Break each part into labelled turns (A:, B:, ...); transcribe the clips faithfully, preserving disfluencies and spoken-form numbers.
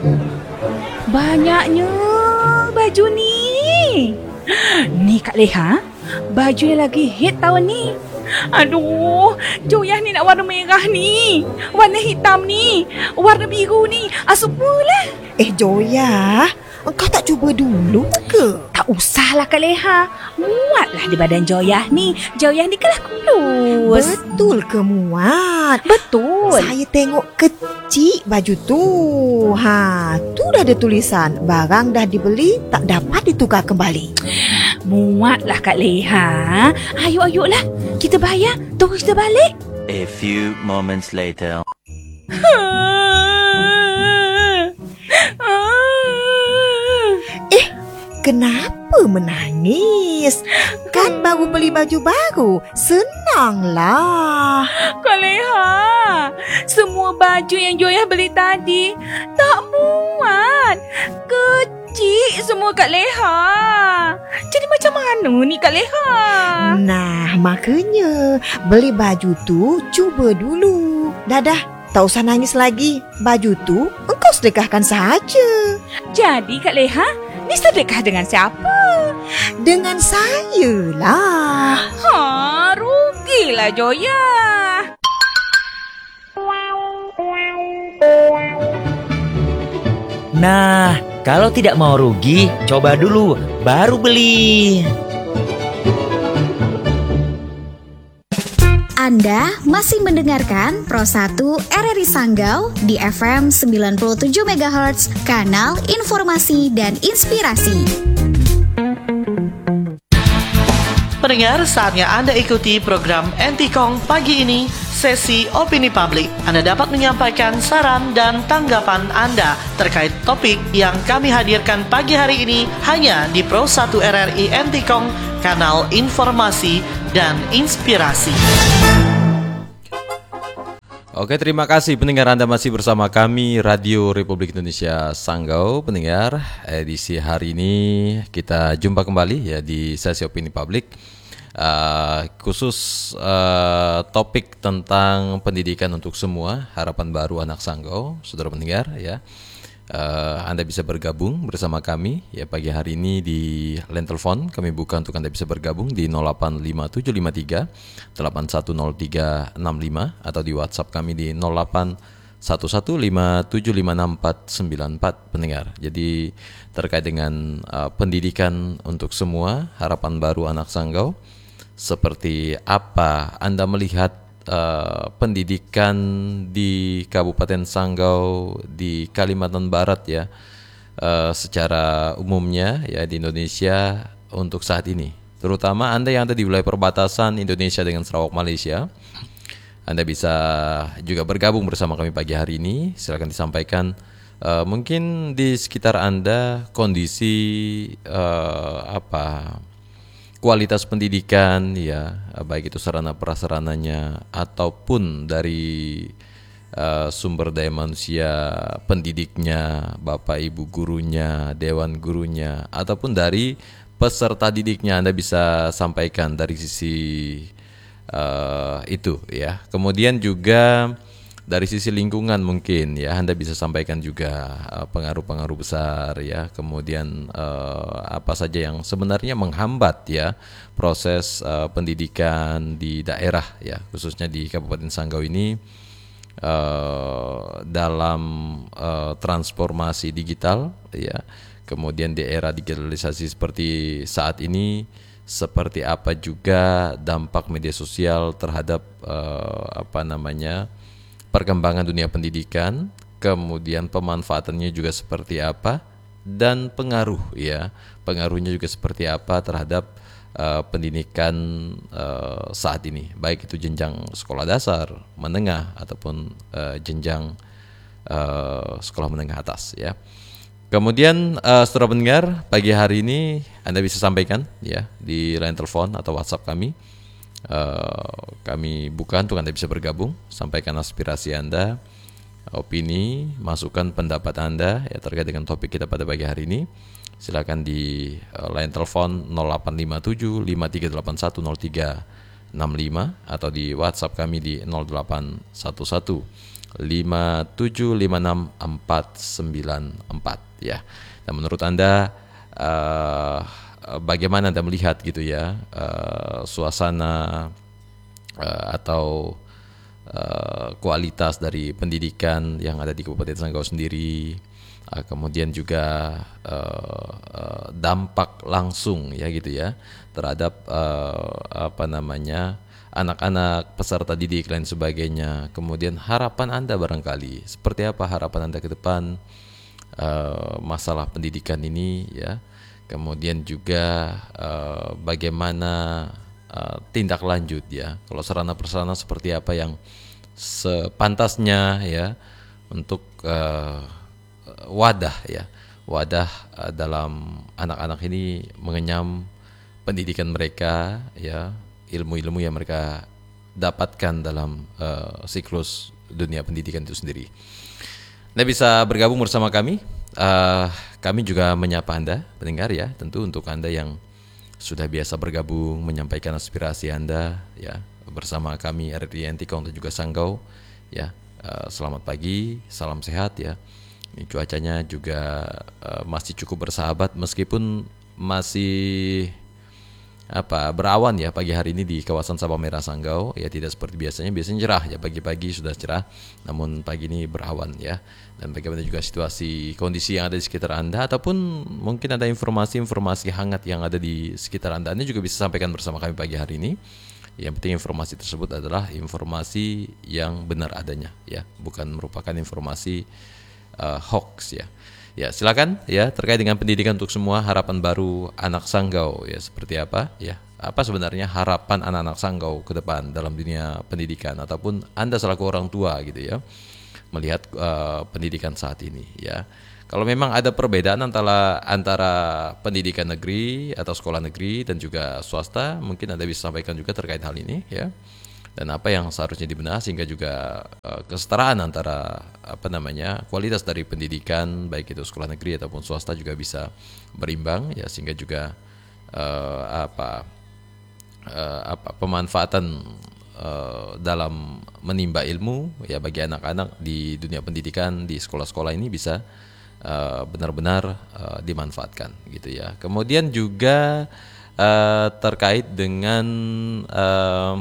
A: Banyaknya baju ni. Ni Kak Leha, baju yang lagi hit tahun ni. Aduh, Joyah ni nak warna merah ni, warna hitam ni, warna biru ni. Asupalah.
B: Eh Joyah, engkau tak cuba dulu ke?
A: Tak usahlah Kak Leha. Muatlah di badan Joyah ni. Joyah ni kelah kurus.
B: Betul ke muat?
A: Betul.
B: Saya tengok kecil baju tu. Ha, tu dah ada tulisan barang dah dibeli tak dapat ditukar kembali.
A: Muatlah Kak Leha. Ayuk-ayuklah, kita bayar, terus kita balik.
C: A few moments later.
B: Eh, kenapa menangis? Kan baru beli baju baru. Senanglah.
A: Kak Leha, semua baju yang Joyah beli tadi tak muat. Kecil semua Kak Leha. Jadi macam mana ni Kak Leha?
B: Nah, makanya beli baju tu cuba dulu. Dah-dah, tak usah nangis lagi. Baju tu engkau sedekahkan sahaja.
A: Jadi Kak Leha, ni sedekah dengan siapa?
B: Dengan saya lah.
A: Ha, rugilah Joyah.
D: Nah, kalau tidak mau rugi, coba dulu, baru beli.
E: Anda masih mendengarkan Pro satu R R I Sanggau di F M sembilan puluh tujuh megahertz, kanal informasi dan inspirasi.
F: Pendengar, saatnya Anda ikuti program Entikong pagi ini, sesi opini publik. Anda dapat menyampaikan saran dan tanggapan Anda terkait topik yang kami hadirkan pagi hari ini hanya di Pro satu R R I Entikong, kanal informasi dan inspirasi.
G: Oke, terima kasih pendengar, Anda masih bersama kami Radio Republik Indonesia Sanggau. Pendengar, edisi hari ini kita jumpa kembali ya di sesi opini publik, uh, khusus uh, topik tentang pendidikan untuk semua, harapan baru anak Sanggau. Saudara pendengar ya, uh, Anda bisa bergabung bersama kami ya pagi hari ini di line telepon. Kami buka untuk Anda bisa bergabung di nol delapan lima tujuh lima tiga delapan satu nol tiga enam lima atau di WhatsApp kami di nol delapan satu satu lima tujuh lima enam empat sembilan empat pendengar. Jadi terkait dengan uh, pendidikan untuk semua, harapan baru anak Sanggau, seperti apa Anda melihat uh, pendidikan di Kabupaten Sanggau, di Kalimantan Barat ya, uh, secara umumnya ya di Indonesia untuk saat ini. Terutama Anda yang ada di wilayah perbatasan Indonesia dengan Sarawak, Malaysia. Anda bisa juga bergabung bersama kami pagi hari ini. Silakan disampaikan uh, mungkin di sekitar Anda kondisi uh, apa kualitas pendidikan ya, baik itu sarana prasarananya ataupun dari uh, sumber daya manusia pendidiknya, Bapak Ibu gurunya, dewan gurunya, ataupun dari peserta didiknya. Anda bisa sampaikan dari sisi uh, itu ya. Kemudian juga dari sisi lingkungan mungkin ya, Anda bisa sampaikan juga uh, pengaruh-pengaruh besar ya. Kemudian uh, apa saja yang sebenarnya menghambat ya proses uh, pendidikan di daerah ya, khususnya di Kabupaten Sanggau ini uh, dalam uh, transformasi digital ya. Kemudian di era digitalisasi seperti saat ini, seperti apa juga dampak media sosial terhadap uh, apa namanya perkembangan dunia pendidikan, kemudian pemanfaatannya juga seperti apa, dan pengaruh ya, pengaruhnya juga seperti apa terhadap uh, pendidikan uh, saat ini, baik itu jenjang sekolah dasar, menengah ataupun uh, jenjang uh, sekolah menengah atas ya. Kemudian uh, setelah pendengar, pagi hari ini Anda bisa sampaikan ya di line telepon atau WhatsApp kami. Uh, kami buka untuk Anda bisa bergabung, sampaikan aspirasi Anda, opini, masukan, pendapat Anda ya terkait dengan topik kita pada pagi hari ini. Silakan di uh, line telepon nol delapan lima tujuh lima tiga delapan satu nol tiga enam lima atau di WhatsApp kami di nol delapan satu satu lima tujuh lima enam empat sembilan empat ya. Dan menurut Anda uh, bagaimana Anda melihat gitu ya uh, suasana uh, atau uh, kualitas dari pendidikan yang ada di Kabupaten Sanggau sendiri, uh, kemudian juga uh, uh, dampak langsung ya gitu ya terhadap uh, apa namanya anak-anak, peserta didik lain sebagainya. Kemudian harapan Anda barangkali seperti apa harapan Anda ke depan uh, masalah pendidikan ini ya. Kemudian juga uh, bagaimana uh, tindak lanjut ya. Kalau sarana prasarana seperti apa yang sepantasnya ya untuk uh, wadah ya. Wadah uh, dalam anak-anak ini mengenyam pendidikan mereka ya, ilmu-ilmu yang mereka dapatkan dalam uh, siklus dunia pendidikan itu sendiri. Anda bisa bergabung bersama kami. Uh, kami juga menyapa Anda, pendengar ya, tentu untuk Anda yang sudah biasa bergabung menyampaikan aspirasi Anda ya bersama kami R R I Entikong dan juga Sanggau ya. Uh, selamat pagi, salam sehat ya. Ini cuacanya juga uh, masih cukup bersahabat meskipun masih apa berawan ya pagi hari ini di kawasan Sabang Merah Sanggau ya, tidak seperti biasanya biasanya cerah ya, pagi-pagi sudah cerah namun pagi ini berawan ya. Dan bagaimana juga situasi kondisi yang ada di sekitar Anda ataupun mungkin ada informasi-informasi hangat yang ada di sekitar Anda, Anda juga bisa sampaikan bersama kami pagi hari ini. Yang penting informasi tersebut adalah informasi yang benar adanya ya, bukan merupakan informasi uh, hoax ya. Ya, silakan ya terkait dengan pendidikan untuk semua, harapan baru anak Sanggau ya seperti apa ya? Apa sebenarnya harapan anak-anak Sanggau ke depan dalam dunia pendidikan ataupun Anda selaku orang tua gitu ya melihat uh, pendidikan saat ini ya. Kalau memang ada perbedaan antara antara pendidikan negeri atau sekolah negeri dan juga swasta, mungkin Anda bisa sampaikan juga terkait hal ini ya. Dan apa yang seharusnya dibenahi sehingga juga uh, kesetaraan antara apa namanya kualitas dari pendidikan baik itu sekolah negeri ataupun swasta juga bisa berimbang ya, sehingga juga uh, apa uh, apa pemanfaatan uh, dalam menimba ilmu ya bagi anak-anak di dunia pendidikan di sekolah-sekolah ini bisa uh, benar-benar uh, dimanfaatkan gitu ya. Kemudian juga uh, terkait dengan uh,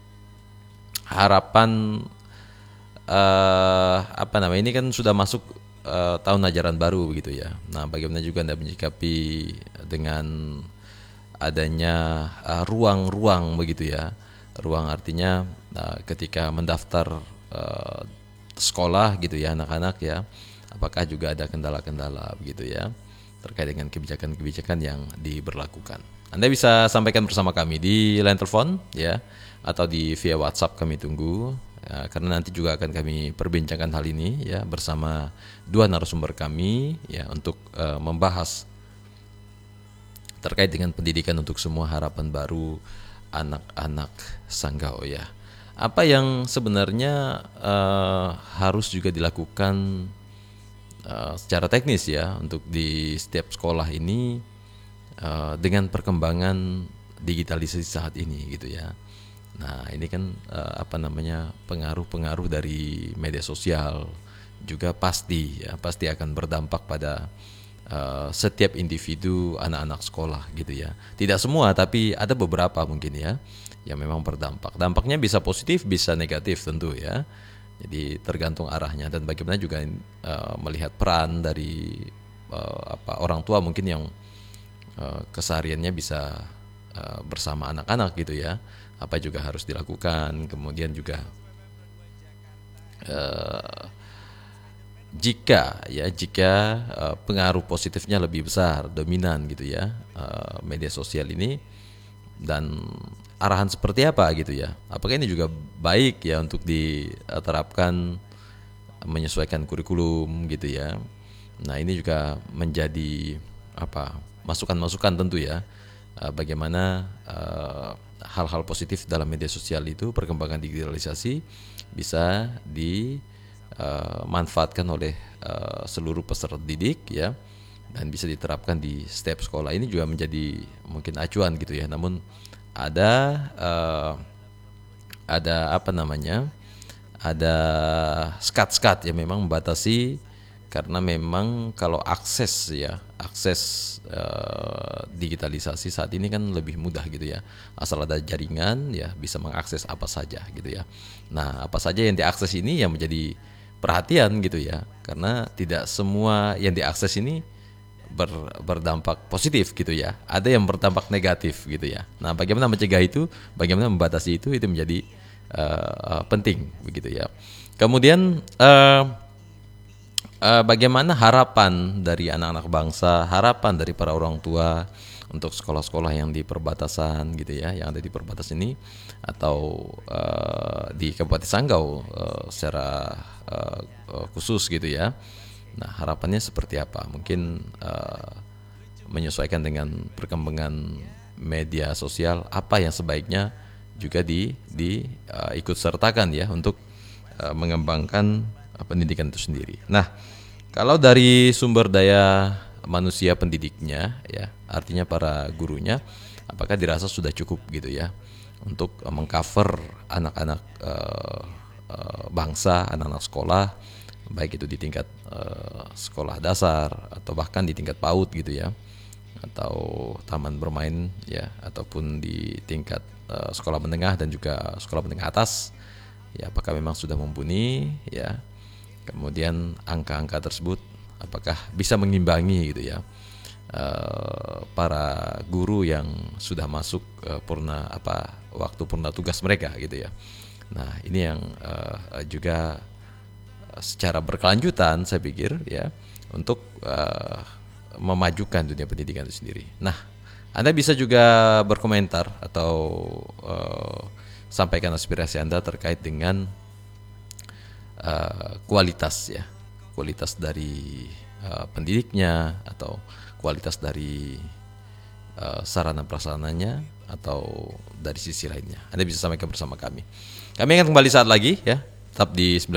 G: harapan uh, apa namanya ini kan sudah masuk uh, tahun ajaran baru begitu ya. Nah, bagaimana juga Anda menyikapi dengan adanya uh, ruang-ruang begitu ya. Ruang artinya uh, ketika mendaftar uh, sekolah gitu ya anak-anak ya. Apakah juga ada kendala-kendala begitu ya terkait dengan kebijakan-kebijakan yang diberlakukan. Anda bisa sampaikan bersama kami di line telepon ya atau di via WhatsApp, kami tunggu ya, karena nanti juga akan kami perbincangkan hal ini ya bersama dua narasumber kami ya untuk uh, membahas terkait dengan pendidikan untuk semua, harapan baru anak-anak Sanggau ya. Apa yang sebenarnya uh, harus juga dilakukan uh, secara teknis ya untuk di setiap sekolah ini uh, dengan perkembangan digitalisasi saat ini gitu ya. Nah, ini kan uh, apa namanya pengaruh-pengaruh dari media sosial juga pasti ya pasti akan berdampak pada uh, setiap individu anak-anak sekolah gitu ya. Tidak semua tapi ada beberapa mungkin ya yang memang berdampak. Dampaknya bisa positif, bisa negatif tentu ya. Jadi tergantung arahnya dan bagaimana juga uh, melihat peran dari uh, apa orang tua mungkin yang uh, kesehariannya bisa uh, bersama anak-anak gitu ya. Apa juga harus dilakukan, kemudian juga uh, jika ya jika uh, pengaruh positifnya lebih besar, dominan gitu ya uh, media sosial ini, dan arahan seperti apa gitu ya, apakah ini juga baik ya untuk diterapkan menyesuaikan kurikulum gitu ya. Nah, ini juga menjadi apa masukan-masukan tentu ya uh, bagaimana uh, hal-hal positif dalam media sosial itu, perkembangan digitalisasi bisa dimanfaatkan uh, oleh uh, seluruh peserta didik ya, dan bisa diterapkan di setiap sekolah. Ini juga menjadi mungkin acuan gitu ya. Namun ada uh, ada apa namanya ada skat-skat yang memang membatasi, karena memang kalau akses ya akses uh, digitalisasi saat ini kan lebih mudah gitu ya, asal ada jaringan ya bisa mengakses apa saja gitu ya. Nah, apa saja yang diakses ini yang menjadi perhatian gitu ya, karena tidak semua yang diakses ini ber, berdampak positif gitu ya, ada yang berdampak negatif gitu ya. Nah, bagaimana mencegah itu, bagaimana membatasi itu, itu menjadi uh, uh, penting begitu ya. Kemudian uh, uh, bagaimana harapan dari anak-anak bangsa, harapan dari para orang tua untuk sekolah-sekolah yang di perbatasan gitu ya, yang ada di perbatasan ini atau uh, di Kabupaten Sanggau uh, secara uh, uh, khusus gitu ya. Nah, harapannya seperti apa? Mungkin uh, menyesuaikan dengan perkembangan media sosial, apa yang sebaiknya juga di, di uh, ikut sertakan ya untuk uh, mengembangkan uh, pendidikan itu sendiri. Nah, kalau dari sumber daya manusia pendidiknya ya, artinya para gurunya, apakah dirasa sudah cukup gitu ya untuk uh, mengcover anak-anak uh, uh, bangsa, anak-anak sekolah, baik itu di tingkat uh, sekolah dasar atau bahkan di tingkat PAUD gitu ya, atau taman bermain ya, ataupun di tingkat uh, sekolah menengah dan juga sekolah menengah atas ya, apakah memang sudah mumpuni ya. Kemudian angka-angka tersebut apakah bisa mengimbangi gitu ya uh, para guru yang sudah masuk uh, purna apa waktu purna tugas mereka gitu ya. Nah, ini yang uh, juga secara berkelanjutan saya pikir ya untuk uh, memajukan dunia pendidikan itu sendiri. Nah, Anda bisa juga berkomentar atau uh, sampaikan aspirasi Anda terkait dengan uh, kualitas ya, kualitas dari uh, pendidiknya atau kualitas dari uh, sarana prasarananya atau dari sisi lainnya. Anda bisa sampaikan bersama kami. Kami akan kembali saat lagi ya, tetap di